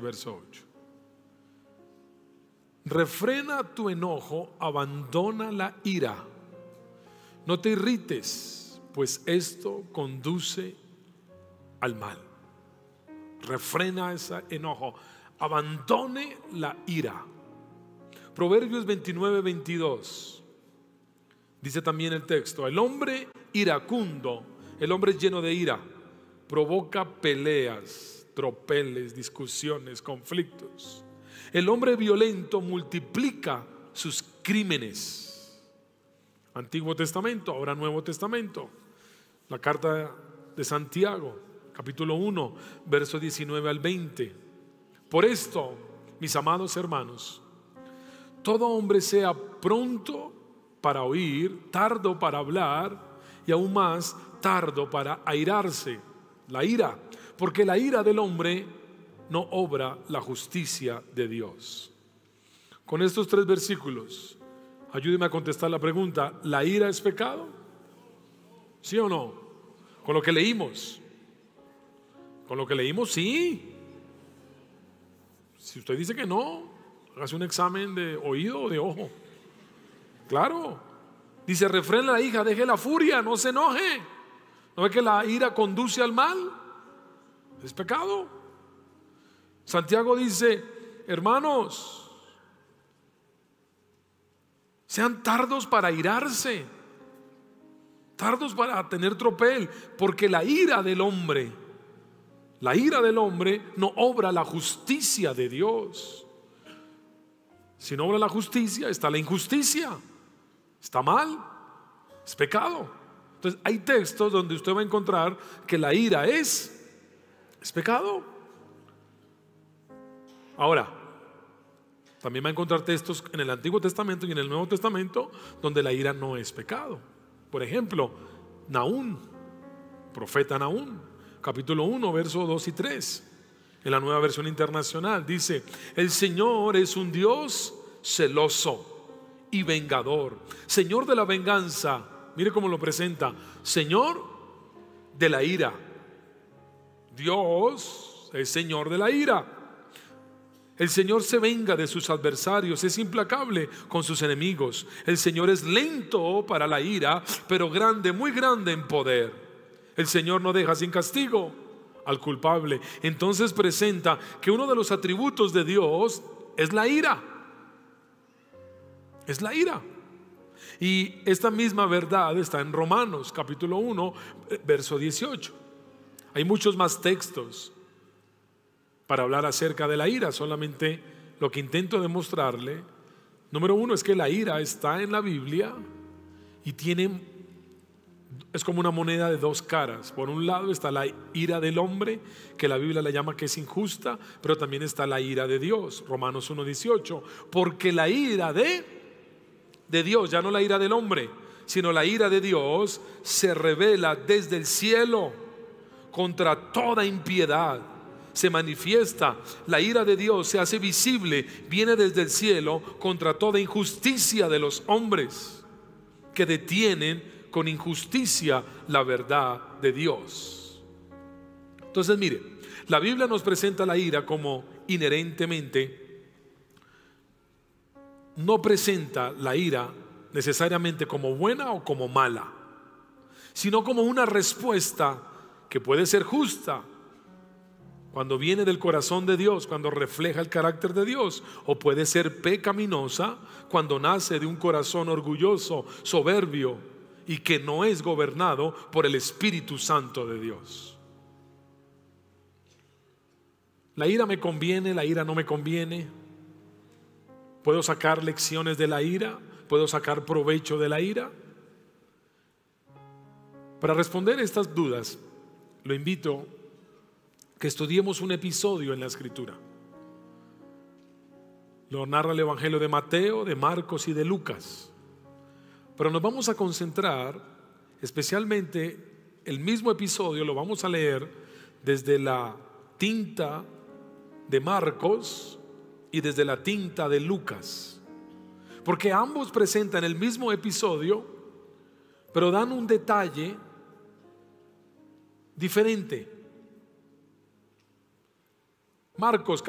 verso 8. Refrena tu enojo, abandona la ira. No te irrites, pues esto conduce al mal. Refrena ese enojo, abandone la ira. Proverbios 29-22. Dice también el texto: el hombre iracundo, el hombre lleno de ira, provoca peleas, tropeles, discusiones, conflictos. El hombre violento multiplica sus crímenes. Antiguo Testamento, ahora Nuevo Testamento. La carta de Santiago, capítulo 1, verso 19 al 20. Por esto, mis amados hermanos, todo hombre sea pronto para oír, tardo para hablar y aún más tardo para airarse. La ira, porque la ira del hombre no obra la justicia de Dios. Con estos 3 versículos, ayúdeme a contestar la pregunta: ¿la ira es pecado? ¿Sí o no? Con lo que leímos. Con lo que leímos, sí. Si usted dice que no, hágase un examen de oído o de ojo. Claro. Dice: refrena la hija, deje la furia, no se enoje. ¿No ve que la ira conduce al mal? Es pecado. Santiago dice: hermanos, sean tardos para irarse, tardos para tener tropel, porque la ira del hombre no obra la justicia de Dios. Si no obra la justicia, está la injusticia, está mal, es pecado. Entonces hay textos donde usted va a encontrar que la ira es pecado. Ahora, también va a encontrar textos en el Antiguo Testamento y en el Nuevo Testamento donde la ira no es pecado. Por ejemplo, Nahum, profeta Nahum, capítulo 1, versos 2 y 3. En la Nueva Versión Internacional dice: el Señor es un Dios celoso y vengador, Señor de la venganza. Mire cómo lo presenta: Señor de la ira. Dios es Señor de la ira. El Señor se venga de sus adversarios, es implacable con sus enemigos. El Señor es lento para la ira, pero grande, muy grande en poder. El Señor no deja sin castigo al culpable. Entonces presenta que uno de los atributos de Dios es la ira. Es la ira. Y esta misma verdad está en Romanos capítulo 1, verso 18. Hay muchos más textos para hablar acerca de la ira. Solamente lo que intento demostrarle, número 1, es que la ira está en la Biblia y es como una moneda de 2 caras. Por un lado está la ira del hombre, que la Biblia la llama que es injusta, pero también está la ira de Dios. Romanos 1:18, porque la ira de Dios, ya no la ira del hombre, sino la ira de Dios, se revela desde el cielo contra toda impiedad. Se manifiesta, la ira de Dios se hace visible, viene desde el cielo contra toda injusticia de los hombres que detienen con injusticia la verdad de Dios. Entonces mire, la Biblia nos presenta la ira como inherentemente, no presenta la ira necesariamente como buena o como mala, sino como una respuesta que puede ser justa cuando viene del corazón de Dios, cuando refleja el carácter de Dios, o puede ser pecaminosa cuando nace de un corazón orgulloso, soberbio y que no es gobernado por el Espíritu Santo de Dios. La ira me conviene, la ira no me conviene. ¿Puedo sacar lecciones de la ira? ¿Puedo sacar provecho de la ira? Para responder estas dudas, lo invito que estudiemos un episodio en la Escritura. Lo narra el Evangelio de Mateo, de Marcos y de Lucas. Pero nos vamos a concentrar especialmente, el mismo episodio lo vamos a leer desde la tinta de Marcos y desde la tinta de Lucas, porque ambos presentan el mismo episodio, pero dan un detalle diferente. Marcos